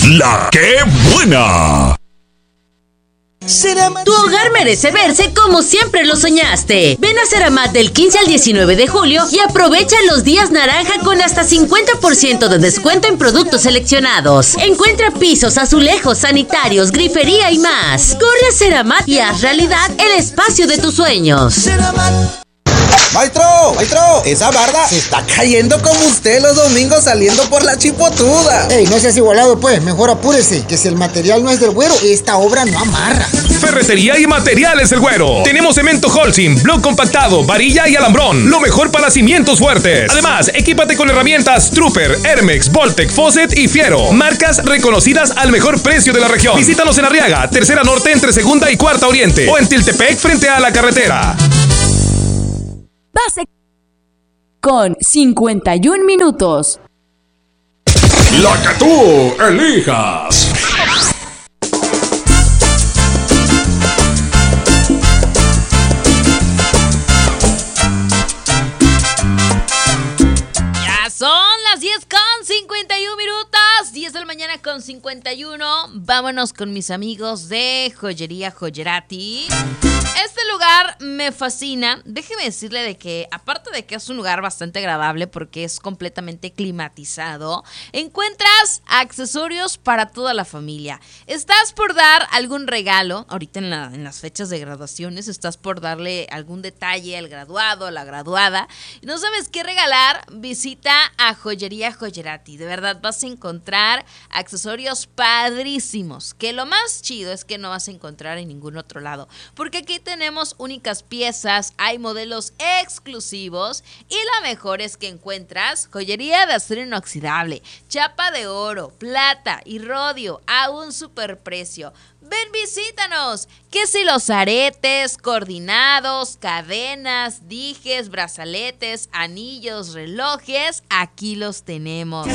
La que buena. Tu hogar merece verse como siempre lo soñaste. Ven a Ceramat del 15 al 19 de julio y aprovecha los días naranja con hasta 50% de descuento en productos seleccionados. Encuentra pisos, azulejos, sanitarios, grifería y más. Corre a Ceramat y haz realidad el espacio de tus sueños. Maestro, esa barda se está cayendo como usted los domingos saliendo por la chipotuda. Ey, no seas igualado pues, mejor apúrese, que si el material no es del Güero, esta obra no amarra. Ferretería y Materiales El Güero. Tenemos cemento Holcim, bloc compactado, varilla y alambrón. Lo mejor para cimientos fuertes. Además, equípate con herramientas Trooper, Hermex, Voltec, Fosset y Fiero. Marcas reconocidas al mejor precio de la región. Visítanos en Arriaga, Tercera Norte entre Segunda y Cuarta Oriente. O en Tiltepec frente a la carretera. Base con 51 minutos. La que tú elijas. Ya son las 10:51 minutos. 10 de la mañana con 51. Vámonos con mis amigos de Joyería Joyerati. Este lugar me fascina. Déjeme decirle de que, aparte de que es un lugar bastante agradable porque es completamente climatizado, encuentras accesorios para toda la familia. Estás por dar algún regalo, ahorita en las fechas de graduaciones, estás por darle algún detalle al graduado, a la graduada, y no sabes qué regalar, visita a Joyería Joyerati. De verdad vas a encontrar accesorios padrísimos, que lo más chido es que no vas a encontrar en ningún otro lado, porque aquí tenemos únicas piezas, hay modelos exclusivos y la mejor es que encuentras joyería de acero inoxidable, chapa de oro, plata y rodio a un superprecio. Ven, visítanos, que si los aretes, coordinados, cadenas, dijes, brazaletes, anillos, relojes, aquí los tenemos.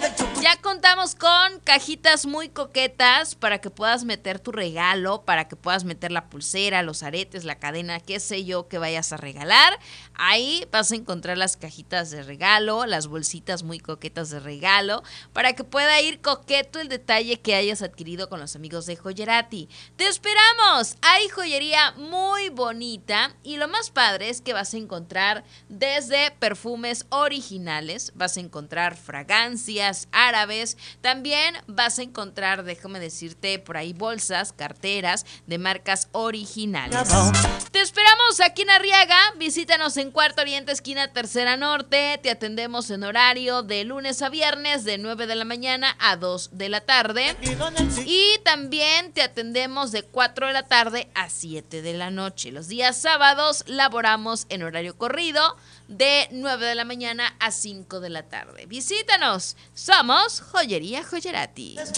Ya contamos con cajitas muy coquetas para que puedas meter tu regalo, para que puedas meter la pulsera, los aretes, la cadena, qué sé yo que vayas a regalar. Ahí vas a encontrar las cajitas de regalo, las bolsitas muy coquetas de regalo, para que pueda ir coqueto el detalle que hayas adquirido con los amigos de Joyerati. ¡Te esperamos! Hay joyería muy bonita y lo más padre es que vas a encontrar desde perfumes originales, vas a encontrar fragancias árabes, también vas a encontrar, déjame decirte, por ahí bolsas, carteras de marcas originales. Te esperamos aquí en Arriaga, visítanos en Cuarto Oriente, esquina Tercera Norte, te atendemos en horario de lunes a viernes de 9 de la mañana a 2 de la tarde y también te atendemos de 4 de la tarde a 7 de la noche. Los días sábados laboramos en horario corrido de 9 de la mañana a 5 de la tarde. Visítanos, somos Joyería Joyerati.